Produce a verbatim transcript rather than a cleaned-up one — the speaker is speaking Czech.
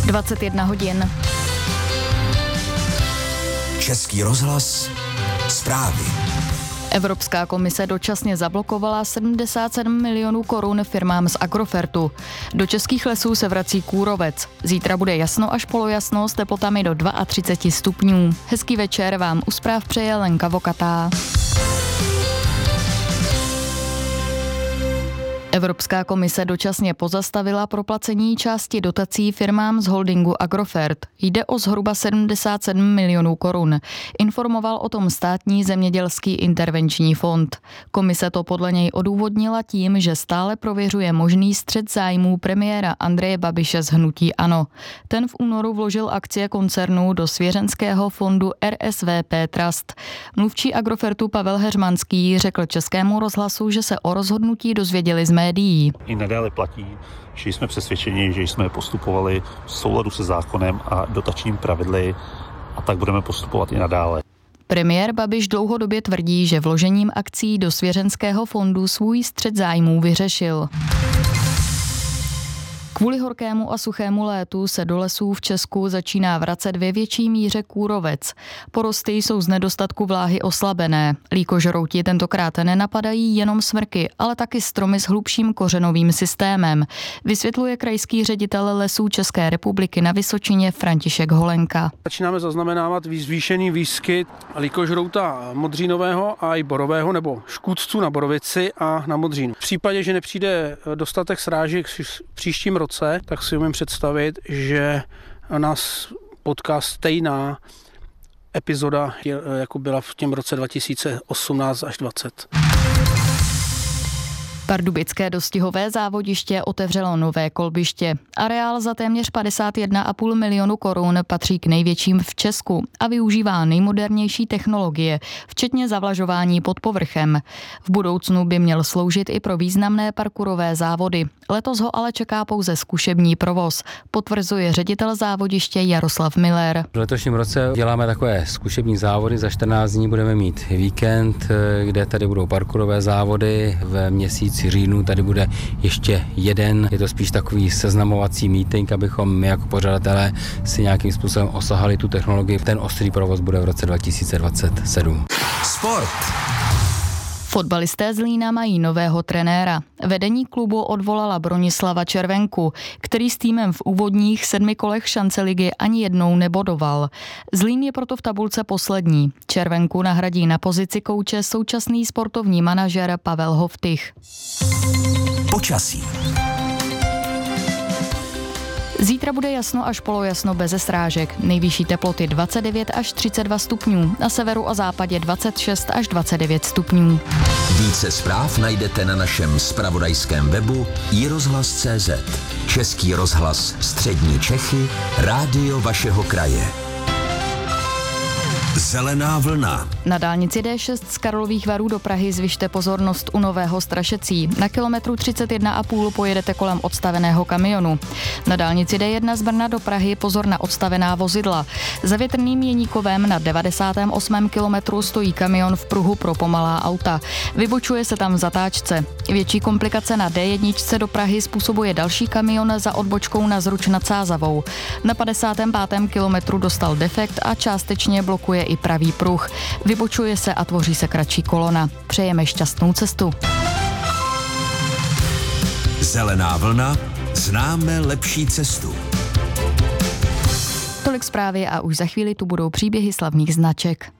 dvacet jedna hodin. Český rozhlas, zprávy. Evropská komise dočasně zablokovala sedmdesát sedm milionů korun firmám z Agrofertu. Do českých lesů se vrací kůrovec. Zítra bude jasno až polojasno s teplotami do třicet dva stupňů. Hezký večer vám u zpráv přeje Lenka Vokatá. Evropská komise dočasně pozastavila proplacení části dotací firmám z holdingu Agrofert. Jde o zhruba sedmdesát sedm milionů korun. Informoval o tom státní zemědělský intervenční fond. Komise to podle něj odůvodnila tím, že stále prověřuje možný střet zájmů premiéra Andreje Babiše z hnutí ANO. Ten v únoru vložil akcie koncernu do svěřenského fondu R S V P Trust. Mluvčí Agrofertu Pavel Heřmanský řekl Českému rozhlasu, že se o rozhodnutí dozvěděli z médií. I nadále platí, že jsme přesvědčeni, že jsme postupovali v souladu se zákonem a dotačním pravidly a tak budeme postupovat i nadále. Premiér Babiš dlouhodobě tvrdí, že vložením akcí do svěřenského fondu svůj střet zájmů vyřešil. Kvůli horkému a suchému létu se do lesů v Česku začíná vracet ve větší míře kůrovec. Porosty jsou z nedostatku vláhy oslabené. Líkožrouti tentokrát nenapadají jenom smrky, ale taky stromy s hlubším kořenovým systémem, vysvětluje krajský ředitel Lesů České republiky na Vysočině František Holenka. Začínáme zaznamenávat zvýšený výskyt líkožrouta modřínového a i borového nebo škůdců na borovici a na modřínu. V případě, že nepřijde dostatek srážek v příštím roce, tak si umím představit, že nás potká stejná epizoda, jako byla v těm roce dva tisíce osmnáct až dvacet. Pardubické dostihové závodiště otevřelo nové kolbiště. Areál za téměř padesát jedna a půl milionu korun patří k největším v Česku a využívá nejmodernější technologie, včetně zavlažování pod povrchem. V budoucnu by měl sloužit i pro významné parkourové závody. Letos ho ale čeká pouze zkušební provoz, potvrzuje ředitel závodiště Jaroslav Miller. V letošním roce děláme takové zkušební závody, za čtrnáct dní budeme mít víkend, kde tady budou parkourové závody, v měsíci říjnu tady bude ještě jeden. Je to spíš takový seznamovací meeting, abychom my jako pořadatelé si nějakým způsobem osahali tu technologii. Ten ostrý provoz bude v roce dva tisíce dvacet sedm. Sport. Fotbalisté Zlína mají nového trenéra. Vedení klubu odvolala Bronislava Červenku, který s týmem v úvodních sedmi kolech šance ligy ani jednou nebodoval. Zlín je proto v tabulce poslední. Červenku nahradí na pozici kouče současný sportovní manažer Pavel Hoftych. Počasí. Zítra bude jasno až polojasno beze srážek. Nejvyšší teploty dvacet devět až třicet dva stupňů. Na severu a západě dvacet šest až dvacet devět stupňů. Více zpráv najdete na našem zpravodajském webu i rozhlas tečka cé zet. Český rozhlas Střední Čechy, rádio vašeho kraje. Zelená vlna. Na dálnici D šest z Karlových Varů do Prahy zvyšte pozornost u Nového Strašecí. Na kilometru třicet jedna a půl pojedete kolem odstaveného kamionu. Na dálnici D jedna z Brna do Prahy pozor na odstavená vozidla. Za Větrným Jeníkovem na devadesátém osmém kilometru stojí kamion v pruhu pro pomalá auta. Vybočuje se tam v zatáčce. Větší komplikace na D jedna do Prahy způsobuje další kamion za odbočkou na Zruč nad Sázavou. Na padesátém pátém kilometru dostal defekt a částečně blokuje i pravý pruh. Vybočuje se a tvoří se kratší kolona. Přejeme šťastnou cestu. Zelená vlna, známe lepší cestu. Tolik zprávy a už za chvíli tu budou příběhy slavných značek.